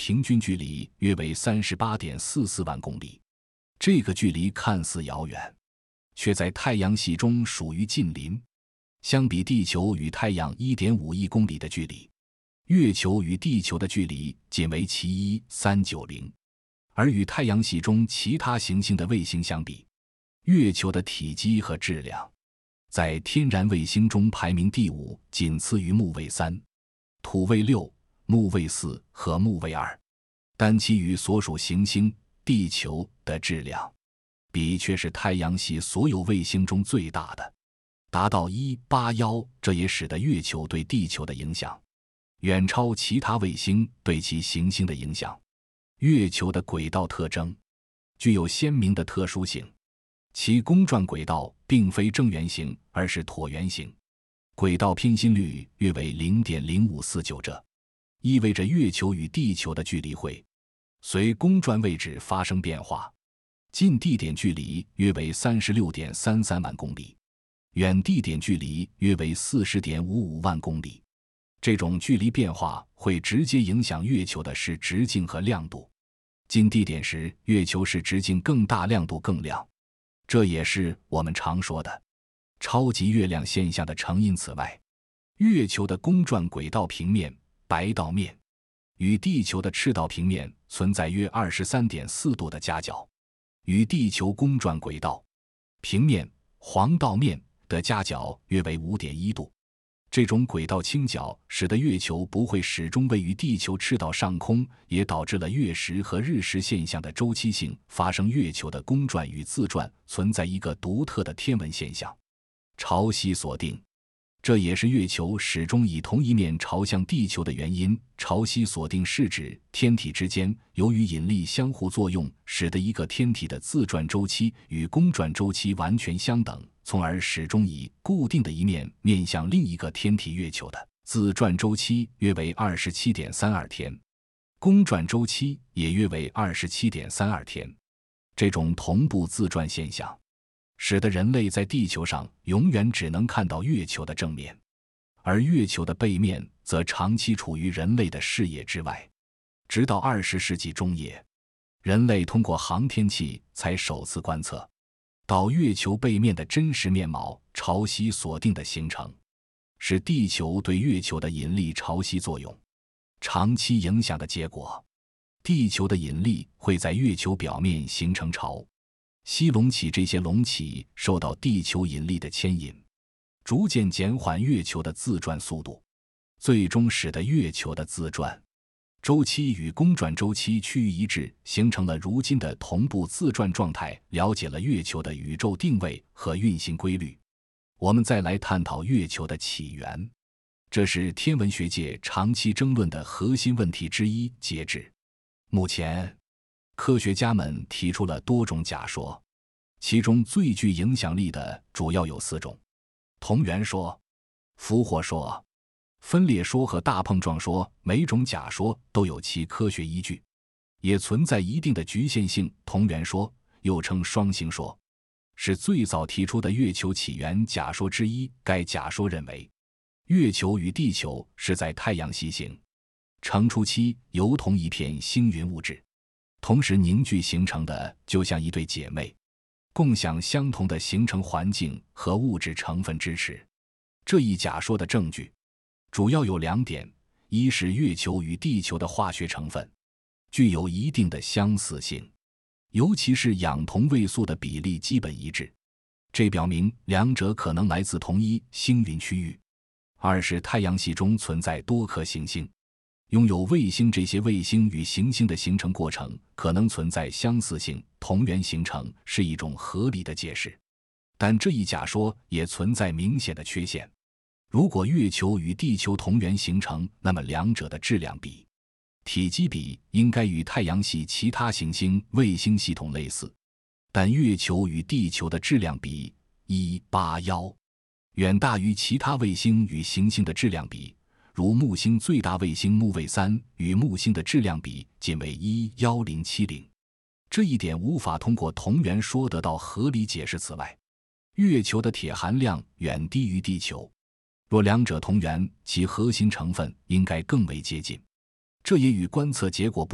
平均距离约为 38.44 万公里。这个距离看似遥远，却在太阳系中属于近邻。相比地球与太阳 1.5 亿公里的距离，月球与地球的距离仅为其1.390，而与太阳系中其他行星的卫星相比，月球的体积和质量在天然卫星中排名第5，仅次于木卫3、土卫6、木卫4和木卫2，但其与所属行星地球的质量比却是太阳系所有卫星中最大的，达到181，这也使得月球对地球的影响远超其他卫星对其行星的影响。月球的轨道特征具有鲜明的特殊性，其公转轨道并非正圆形，而是椭圆形，轨道偏心率约为 0.0549， 这意味着月球与地球的距离会随公转位置发生变化。近地点距离约为 36.33 万公里，远地点距离约为 40.55 万公里。这种距离变化会直接影响月球的视直径和亮度。近地点时，月球视直径更大，亮度更亮，这也是我们常说的超级月亮现象的成因。此外，月球的公转轨道平面白道面与地球的赤道平面存在约 23.4 度的夹角，与地球公转轨道平面黄道面的夹角约为 5.1 度。这种轨道倾角使得月球不会始终位于地球赤道上空，也导致了月食和日食现象的周期性发生。月球的公转与自转存在一个独特的天文现象——潮汐锁定，这也是月球始终以同一面朝向地球的原因。潮汐锁定是指天体之间由于引力相互作用，使得一个天体的自转周期与公转周期完全相等，从而始终以固定的一面面向另一个天体。月球的自转周期约为 27.32 天，公转周期也约为 27.32 天。这种同步自转现象使得人类在地球上永远只能看到月球的正面，而月球的背面则长期处于人类的视野之外。直到20世纪中叶，人类通过航天器才首次观测到月球背面的真实面貌。潮汐锁定的形成是地球对月球的引力潮汐作用长期影响的结果。地球的引力会在月球表面形成潮汐隆起，这些隆起受到地球引力的牵引，逐渐减缓月球的自转速度，最终使得月球的自转周期与公转周期趋于一致，形成了如今的同步自转状态。了解了月球的宇宙定位和运行规律，我们再来探讨月球的起源，这是天文学界长期争论的核心问题之一。截至目前，科学家们提出了多种假说，其中最具影响力的主要有4种：同源说、俘获说、分裂说和大碰撞说。每种假说都有其科学依据，也存在一定的局限性。同源说又称双星说，是最早提出的月球起源假说之一。该假说认为，月球与地球是在太阳系形成初期由同一片星云物质同时凝聚形成的，就像一对姐妹，共享相同的形成环境和物质成分支持。这一假说的证据主要有2点：一是月球与地球的化学成分具有一定的相似性，尤其是氧同位素的比例基本一致，这表明两者可能来自同一星云区域；二是太阳系中存在多颗行星，拥有卫星，这些卫星与行星的形成过程可能存在相似性，同源形成是一种合理的解释。但这一假说也存在明显的缺陷。如果月球与地球同源形成，那么两者的质量比、体积比应该与太阳系其他行星卫星系统类似，但月球与地球的质量比181远大于其他卫星与行星的质量比，如木星最大卫星木卫3与木星的质量比仅为11070，这一点无法通过同源说得到合理解释。此外，月球的铁含量远低于地球，若两者同源，其核心成分应该更为接近，这也与观测结果